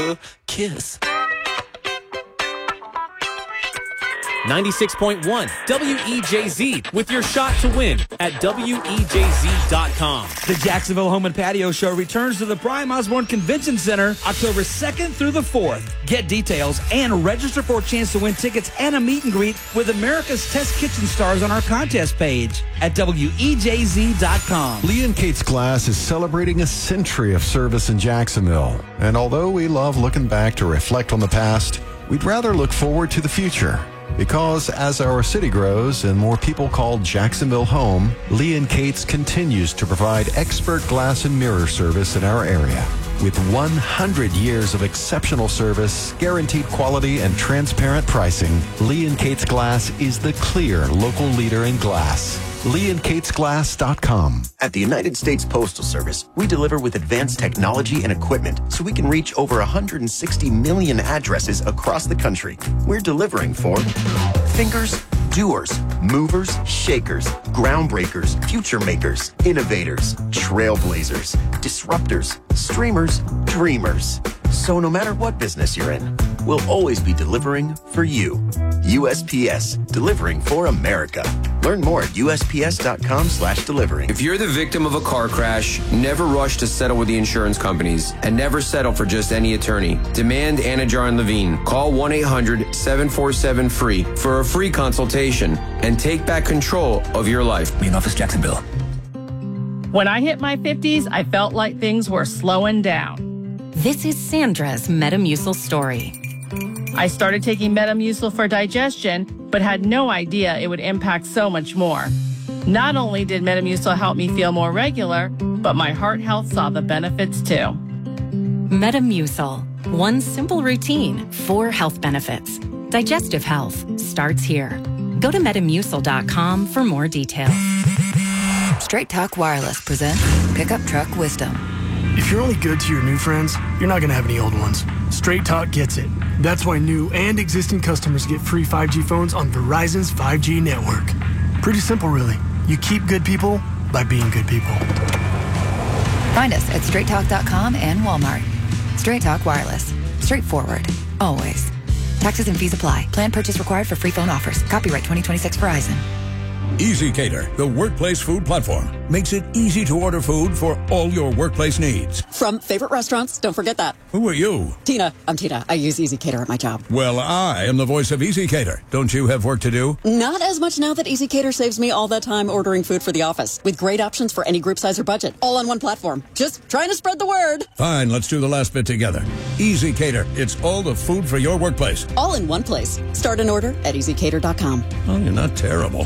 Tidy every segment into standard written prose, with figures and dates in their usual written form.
a kiss. 96.1 WEJZ with your shot to win at WEJZ.com. The Jacksonville Home and Patio Show returns to the Prime Osborne Convention Center October 2nd through the 4th. Get details and register for a chance to win tickets and a meet and greet with America's Test Kitchen stars on our contest page at WEJZ.com. Lee & Kate's Glass is celebrating a century of service in Jacksonville. And although we love looking back to reflect on the past, we'd rather look forward to the future. Because as our city grows and more people call Jacksonville home, Lee & Kate's continues to provide expert glass and mirror service in our area. With 100 years of exceptional service, guaranteed quality, and transparent pricing, Lee & Kate's Glass is the clear local leader in glass. LeeandKatesGlass.com. At the United States Postal Service, we deliver with advanced technology and equipment so we can reach over 160 million addresses across the country. We're delivering for thinkers, doers, movers, shakers, groundbreakers, future makers, innovators, trailblazers, disruptors, streamers, dreamers. So no matter what business you're in, we'll always be delivering for you. USPS, delivering for America. Learn more at USPS.com/delivering. If you're the victim of a car crash, never rush to settle with the insurance companies and never settle for just any attorney. Demand Anajar and Levine. Call 1-800-747-FREE for a free consultation and take back control of your life. Main office, Jacksonville. When I hit my 50s, I felt like things were slowing down. This is Sandra's Metamucil story. I started taking Metamucil for digestion, but had no idea it would impact so much more. Not only did Metamucil help me feel more regular, but my heart health saw the benefits too. Metamucil. One simple routine, 4 health benefits. Digestive health starts here. Go to Metamucil.com for more details. Straight Talk Wireless presents Pickup Truck Wisdom. If you're only good to your new friends, you're not going to have any old ones. Straight Talk gets it. That's why new and existing customers get free 5G phones on Verizon's 5G network. Pretty simple, really. You keep good people by being good people. Find us at straighttalk.com and Walmart. Straight Talk Wireless. Straightforward. Always. Taxes and fees apply. Plan purchase required for free phone offers. Copyright 2026 Verizon. EasyCater, the workplace food platform, makes it easy to order food for all your workplace needs. From favorite restaurants, don't forget that. Who are you? Tina. I'm Tina. I use EasyCater at my job. Well, I am the voice of EasyCater. Don't you have work to do? Not as much now that EasyCater saves me all that time ordering food for the office, with great options for any group size or budget, all on one platform. Just trying to spread the word. Fine, let's do the last bit together. EasyCater, it's all the food for your workplace. All in one place. Start an order at EasyCater.com. Oh, you're not terrible.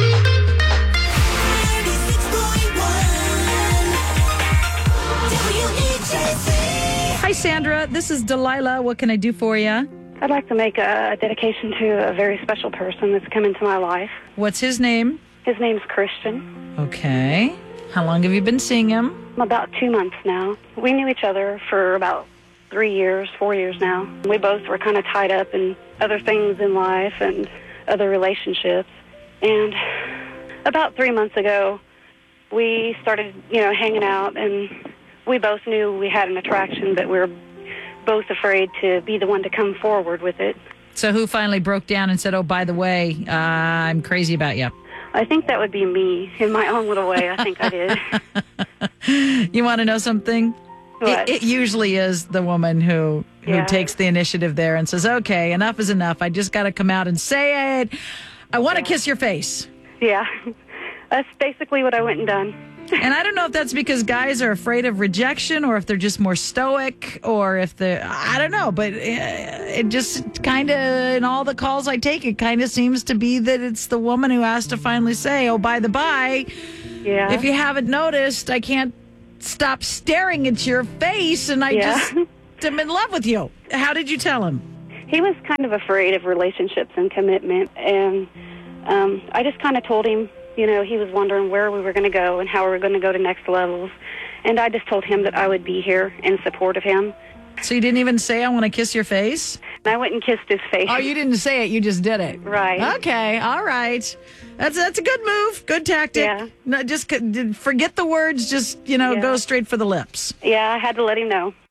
Hi, Sandra. This is Delilah. What can I do for you? I'd like to make a dedication to a very special person that's come into my life. What's his name? His name's Christian. Okay. How long have you been seeing him? About 2 months now. We knew each other for about 4 years now. We both were kind of tied up in other things in life and other relationships. And about 3 months ago, we started, hanging out, and we both knew we had an attraction, but we were both afraid to be the one to come forward with it. So who finally broke down and said, oh, by the way, I'm crazy about you? I think that would be me in my own little way. I think I did. You want to know something? What? It usually is the woman who takes the initiative there and says, okay, enough is enough. I just got to come out and say it. I want to kiss your face. Yeah. That's basically what I went and done. And I don't know if that's because guys are afraid of rejection or if they're just more stoic or if they're, I don't know, but it just kind of, in all the calls I take, it kind of seems to be that it's the woman who has to finally say, oh, by the by, if you haven't noticed, I can't stop staring at your face and I just am in love with you. How did you tell him? He was kind of afraid of relationships and commitment, and I just kind of told him, he was wondering where we were going to go and how we were going to go to next levels. And I just told him that I would be here in support of him. So you didn't even say, I want to kiss your face? And I went and kissed his face. Oh, you didn't say it. You just did it. Right. Okay. All right. That's a good move. Good tactic. Yeah. No, just forget the words. Just, go straight for the lips. Yeah, I had to let him know.